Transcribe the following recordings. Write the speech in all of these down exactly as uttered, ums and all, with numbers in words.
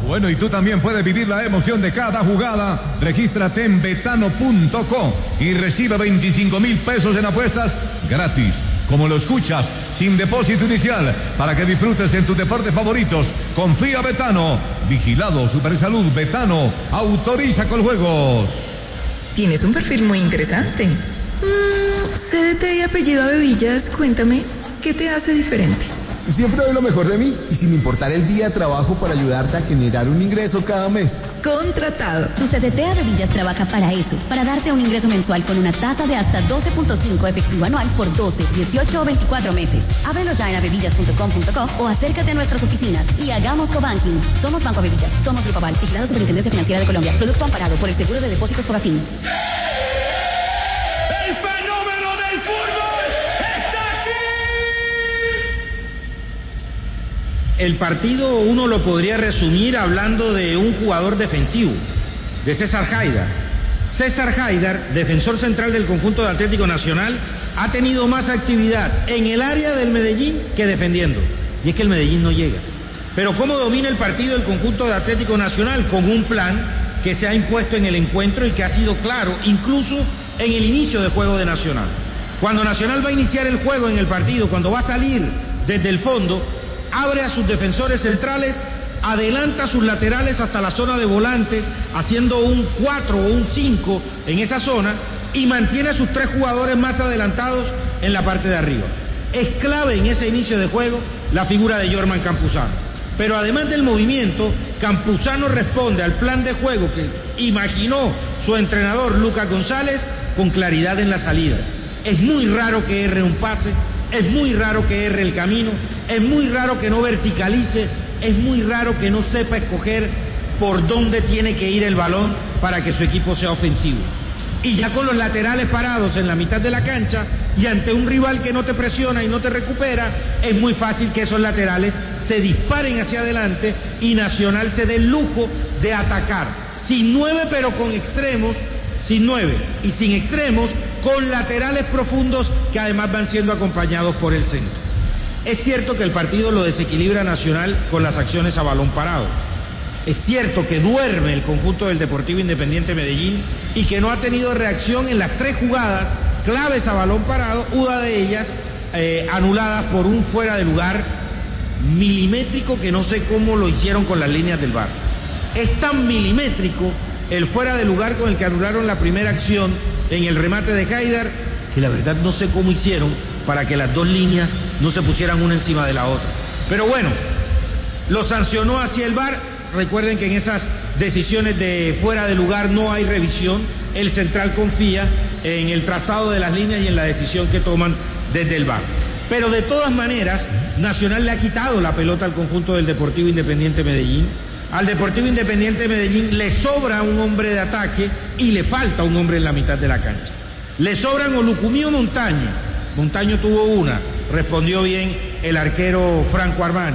Bueno, y tú también puedes vivir la emoción de cada jugada. Regístrate en betano punto co y recibe veinticinco mil pesos en apuestas gratis. Como lo escuchas, sin depósito inicial, para que disfrutes en tus deportes favoritos. Confía Betano. Vigilado Supersalud. Betano autoriza con juegos. Tienes un perfil muy interesante. Mm, C D T y apellido Abevillas, cuéntame, ¿qué te hace diferente? Siempre doy lo mejor de mí y sin importar el día trabajo para ayudarte a generar un ingreso cada mes. Contratado. Tu C D T Abevillas trabaja para eso, para darte un ingreso mensual con una tasa de hasta doce punto cinco efectivo anual por doce, dieciocho o veinticuatro meses. Ábrelo ya en abevillas punto com punto co o acércate a nuestras oficinas y hagamos cobanking. Somos Banco Abevillas, somos Grupo Aval, vigilado Superintendencia Financiera de Colombia. Producto amparado por el Seguro de Depósitos Fogafín. ¡El fenómeno del fútbol está aquí! El partido uno lo podría resumir hablando de un jugador defensivo, de César Haidar. César Haidar, defensor central del conjunto de Atlético Nacional, ha tenido más actividad en el área del Medellín que defendiendo. Y es que el Medellín no llega. Pero ¿cómo domina el partido el conjunto de Atlético Nacional? Con un plan que se ha impuesto en el encuentro y que ha sido claro, incluso en el inicio del juego de Nacional. Cuando Nacional va a iniciar el juego en el partido, cuando va a salir desde el fondo, abre a sus defensores centrales, adelanta a sus laterales hasta la zona de volantes, haciendo un cuatro o un cinco en esa zona, y mantiene a sus tres jugadores más adelantados en la parte de arriba. Es clave en ese inicio de juego la figura de Jorman Campuzano. Pero además del movimiento, Campuzano responde al plan de juego que imaginó su entrenador Lucas González con claridad en la salida. Es muy raro que erre un pase, es muy raro que erre el camino, es muy raro que no verticalice, es muy raro que no sepa escoger por dónde tiene que ir el balón para que su equipo sea ofensivo. Y ya con los laterales parados en la mitad de la cancha y ante un rival que no te presiona y no te recupera, es muy fácil que esos laterales se disparen hacia adelante y Nacional se dé el lujo de atacar. Sin nueve pero con extremos, sin nueve y sin extremos, con laterales profundos que además van siendo acompañados por el centro. Es cierto que el partido lo desequilibra Nacional con las acciones a balón parado. Es cierto que duerme el conjunto del Deportivo Independiente Medellín y que no ha tenido reacción en las tres jugadas claves a balón parado, una de ellas eh, anuladas por un fuera de lugar milimétrico que no sé cómo lo hicieron con las líneas del V A R. Es tan milimétrico el fuera de lugar con el que anularon la primera acción en el remate de Haidar, que la verdad no sé cómo hicieron para que las dos líneas no se pusieran una encima de la otra. Pero bueno, lo sancionó hacia el V A R. Recuerden que en esas decisiones de fuera de lugar no hay revisión. El central confía en el trazado de las líneas y en la decisión que toman desde el V A R. Pero de todas maneras, Nacional le ha quitado la pelota al conjunto del Deportivo Independiente Medellín. Al Deportivo Independiente Medellín le sobra un hombre de ataque y le falta un hombre en la mitad de la cancha. Le sobran Olucumí o Montaño. Montaño tuvo una, respondió bien el arquero Franco Armani.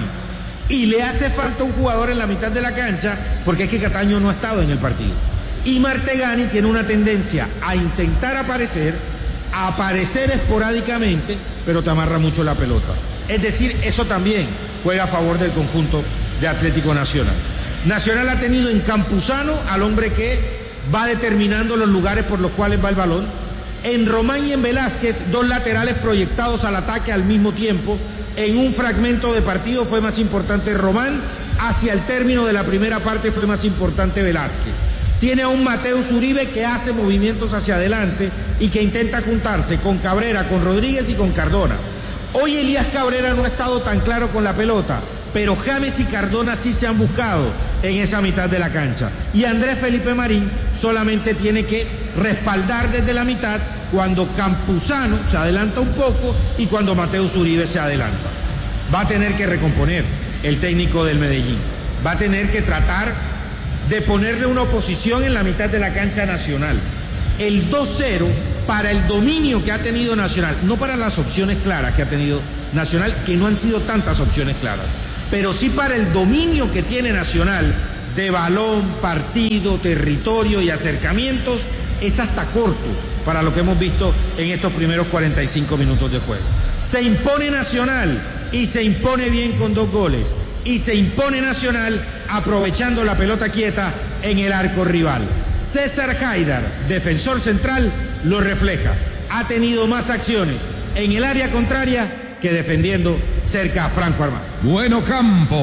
Y le hace falta un jugador en la mitad de la cancha porque es que Cataño no ha estado en el partido. Y Martegani tiene una tendencia a intentar aparecer, a aparecer esporádicamente, pero te amarra mucho la pelota. Es decir, eso también juega a favor del conjunto de Atlético Nacional. Nacional ha tenido en Campuzano al hombre que va determinando los lugares por los cuales va el balón. En Román y en Velázquez, dos laterales proyectados al ataque al mismo tiempo. En un fragmento de partido fue más importante Román, hacia el término de la primera parte fue más importante Velázquez. Tiene a un Mateus Uribe que hace movimientos hacia adelante y que intenta juntarse con Cabrera, con Rodríguez y con Cardona. Hoy Elías Cabrera no ha estado tan claro con la pelota, pero James y Cardona sí se han buscado en esa mitad de la cancha. Y Andrés Felipe Marín solamente tiene que respaldar desde la mitad cuando Campuzano se adelanta un poco y cuando Mateus Uribe se adelanta. Va a tener que recomponer el técnico del Medellín. Va a tener que tratar de ponerle una oposición en la mitad de la cancha Nacional. El dos cero para el dominio que ha tenido Nacional, no para las opciones claras que ha tenido Nacional, que no han sido tantas opciones claras, pero sí para el dominio que tiene Nacional de balón, partido, territorio y acercamientos, es hasta corto para lo que hemos visto en estos primeros cuarenta y cinco minutos de juego. Se impone Nacional y se impone bien con dos goles. y se impone Nacional aprovechando la pelota quieta en el arco rival. César Haidar, defensor central, lo refleja. Ha tenido más acciones en el área contraria que defendiendo cerca a Franco Armando. Bueno campo.